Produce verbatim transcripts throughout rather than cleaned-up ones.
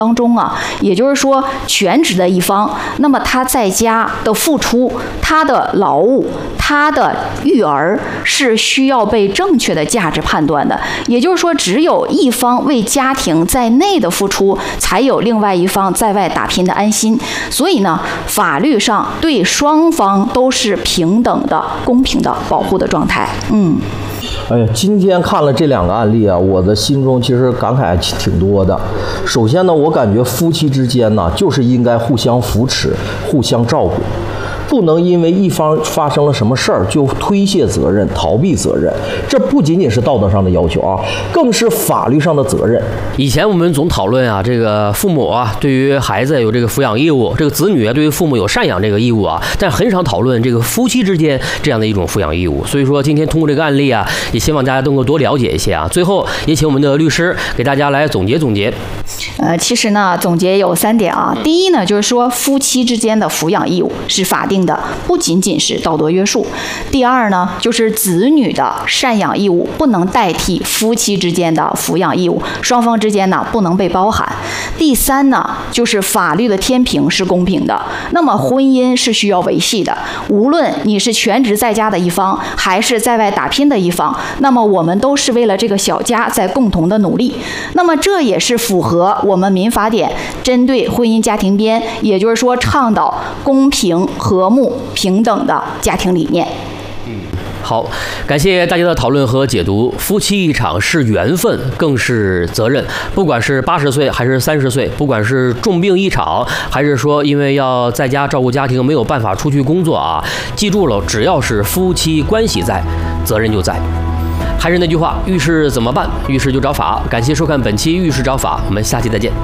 当中啊，也就是说全职的一方，那么他在家的付出，他的劳务，他的育儿是需要被正确的价值判断的。也就是说，只有一方为家庭在内的付出，才有另外一方在外打拼的安心。所以呢，法律上对双方都是平等的、公平的保护的状态。嗯。 哎呀，今天看了这两个案例啊，我的心中其实感慨挺多的。首先呢，我感觉夫妻之间呢，就是应该互相扶持、互相照顾，不能因为一方发生了什么事儿就推卸责任、逃避责任。这不仅仅是道德上的要求啊，更是法律上的责任。 以前我们总讨论啊，这个父母啊对于孩子有这个抚养义务，这个子女啊对于父母有赡养这个义务啊，但很少讨论这个夫妻之间这样的一种抚养义务。所以说，今天通过这个案例啊，也希望大家都能够多了解一些啊。最后也请我们的律师给大家来总结总结。 呃，其实呢，总结有三点啊。第一呢，就是说夫妻之间的抚养义务是法定的，不仅仅是道德约束。第二呢，就是子女的赡养义务不能代替夫妻之间的抚养义务，双方之间呢不能被包含。第三呢，就是法律的天平是公平的，那么婚姻是需要维系的，无论你是全职在家的一方，还是在外打拼的一方，那么我们都是为了这个小家在共同的努力。那么这也是符合我们民法典针对婚姻家庭编，也就是说倡导公平、和睦、平等的家庭理念。 好，感谢大家的讨论和解读。夫妻一场是缘分，更是责任。不管是八十岁还是三十岁，不管是重病一场，还是说因为要在家照顾家庭没有办法出去工作啊，记住了，只要是夫妻关系在，责任就在。还是那句话，遇事怎么办？遇事就找法。感谢收看本期《遇事找法》，我们下期再见。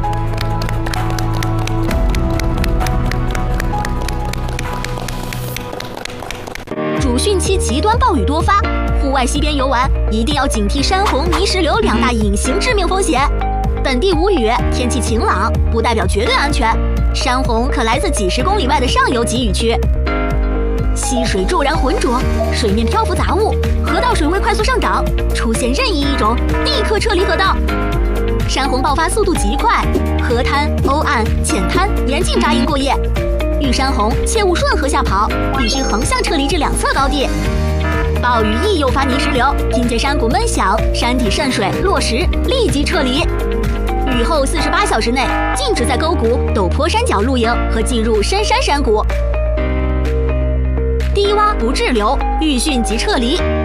主汛期极端暴雨多发，户外溪边游玩一定要警惕山洪、泥石流两大隐形致命风险。本地无雨，天气晴朗，不代表绝对安全。山洪可来自几十公里外的上游集雨区。溪水骤然浑浊，水面漂浮杂物，河道水位快速上涨，出现任意一种，立刻撤离河道。山洪爆发速度极快，河滩、欧岸、浅滩严禁扎营过夜。遇山洪，切勿顺河下跑，必须横向撤离至两侧高地。暴雨易诱发泥石流，听见山谷闷响、山体渗水、落石，立即撤离。雨后四十八小时内，禁止在沟谷、陡坡山脚露营和进入深山山谷。低洼不滞留，遇汛即撤离。